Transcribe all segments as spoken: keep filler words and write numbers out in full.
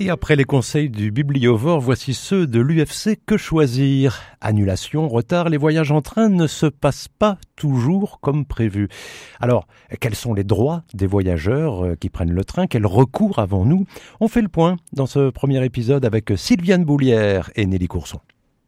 Et après les conseils du bibliovore, voici ceux de l'U F C Que Choisir. Annulation, retard, les voyages en train ne se passent pas toujours comme prévu. Alors, quels sont les droits des voyageurs qui prennent le train? Quel recours avons-nous? On fait le point dans ce premier épisode avec Sylviane Boulière et Nelly Courson.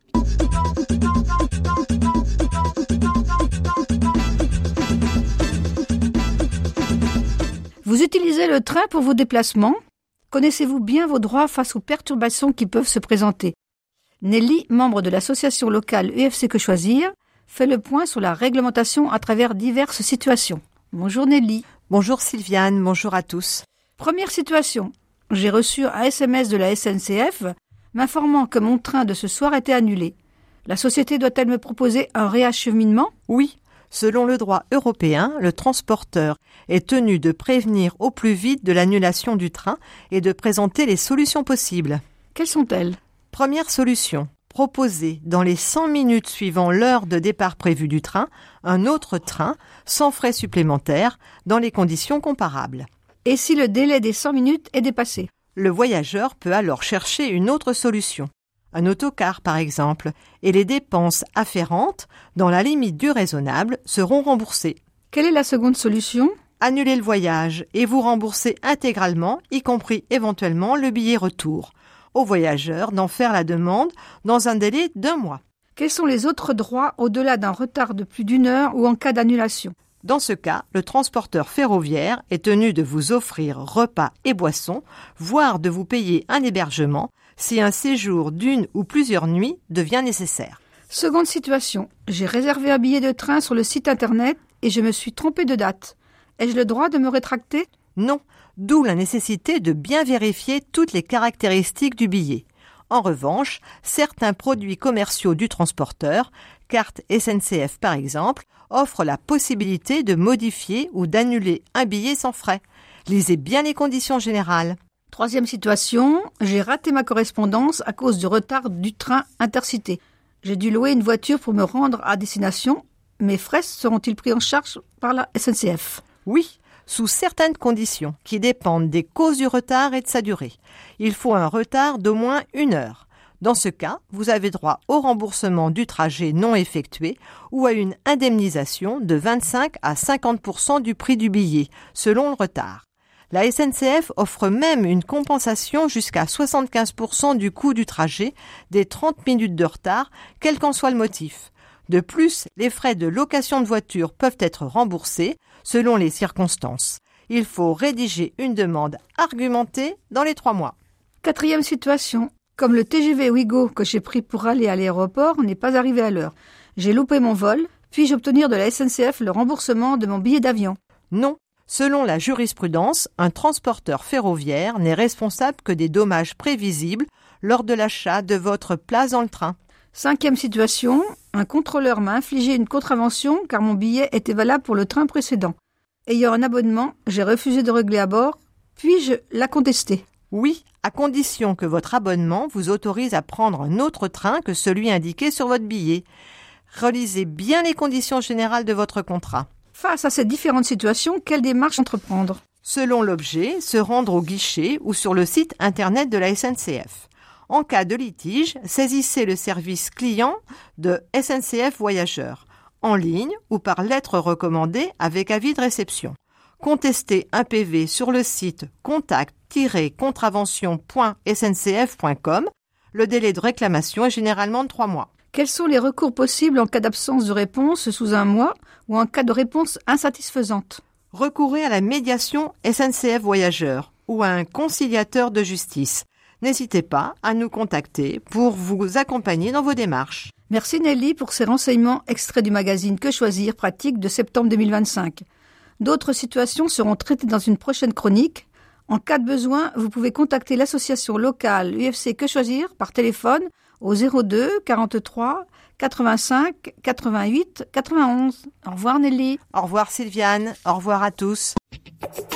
Vous utilisez le train pour vos déplacements? Connaissez-vous bien vos droits face aux perturbations qui peuvent se présenter? Nelly, membre de l'association locale U F C Que Choisir, fait le point sur la réglementation à travers diverses situations. Bonjour Nelly. Bonjour Sylviane, bonjour à tous. Première situation. J'ai reçu un S M S de la S N C F m'informant que mon train de ce soir était annulé. La société doit-elle me proposer un réacheminement? Oui. Selon le droit européen, le transporteur est tenu de prévenir au plus vite de l'annulation du train et de présenter les solutions possibles. Quelles sont-elles? Première solution, proposer dans les cent minutes suivant l'heure de départ prévue du train, un autre train sans frais supplémentaires dans les conditions comparables. Et si le délai des cent minutes est dépassé? Le voyageur peut alors chercher une autre solution. Un autocar par exemple, et les dépenses afférentes, dans la limite du raisonnable, seront remboursées. Quelle est la seconde solution? Annuler le voyage et vous rembourser intégralement, y compris éventuellement le billet retour. Au voyageur d'en faire la demande dans un délai d'un mois. Quels sont les autres droits au-delà d'un retard de plus d'une heure ou en cas d'annulation? Dans ce cas, le transporteur ferroviaire est tenu de vous offrir repas et boissons, voire de vous payer un hébergement, si un séjour d'une ou plusieurs nuits devient nécessaire. Seconde situation. J'ai réservé un billet de train sur le site internet et je me suis trompé de date. Ai-je le droit de me rétracter? Non, d'où la nécessité de bien vérifier toutes les caractéristiques du billet. En revanche, certains produits commerciaux du transporteur, carte S N C F par exemple, offrent la possibilité de modifier ou d'annuler un billet sans frais. Lisez bien les conditions générales. Troisième situation, j'ai raté ma correspondance à cause du retard du train intercité. J'ai dû louer une voiture pour me rendre à destination. Mes frais seront-ils pris en charge par la S N C F? Oui, sous certaines conditions qui dépendent des causes du retard et de sa durée. Il faut un retard d'au moins une heure. Dans ce cas, vous avez droit au remboursement du trajet non effectué ou à une indemnisation de vingt-cinq à cinquante pour cent du prix du billet, selon le retard. La S N C F offre même une compensation jusqu'à soixante-quinze pour cent du coût du trajet des trente minutes de retard, quel qu'en soit le motif. De plus, les frais de location de voiture peuvent être remboursés selon les circonstances. Il faut rédiger une demande argumentée dans les trois mois. Quatrième situation. Comme le T G V Ouigo que j'ai pris pour aller à l'aéroport n'est pas arrivé à l'heure. J'ai loupé mon vol. Puis-je obtenir de la S N C F le remboursement de mon billet d'avion? Non. Selon la jurisprudence, un transporteur ferroviaire n'est responsable que des dommages prévisibles lors de l'achat de votre place dans le train. Cinquième situation, un contrôleur m'a infligé une contravention car mon billet était valable pour le train précédent. Ayant un abonnement, j'ai refusé de régler à bord, puis-je la contester? Oui, à condition que votre abonnement vous autorise à prendre un autre train que celui indiqué sur votre billet. Relisez bien les conditions générales de votre contrat. Face à ces différentes situations, quelle démarche entreprendre? Selon l'objet, se rendre au guichet ou sur le site internet de la S N C F. En cas de litige, saisissez le service client de S N C F Voyageurs, en ligne ou par lettre recommandée avec avis de réception. Contestez un P V sur le site contact tiret contravention point s n c f point com. Le délai de réclamation est généralement de trois mois. Quels sont les recours possibles en cas d'absence de réponse sous un mois ou en cas de réponse insatisfaisante? Recourez à la médiation S N C F Voyageurs ou à un conciliateur de justice. N'hésitez pas à nous contacter pour vous accompagner dans vos démarches. Merci Nelly pour ces renseignements extraits du magazine Que Choisir pratique de septembre deux mille vingt-cinq. D'autres situations seront traitées dans une prochaine chronique. En cas de besoin, vous pouvez contacter l'association locale U F C Que Choisir par téléphone au zéro deux quarante-trois quatre-vingt-cinq quatre-vingt-huit quatre-vingt-onze. Au revoir Nelly. Au revoir Sylviane. Au revoir à tous.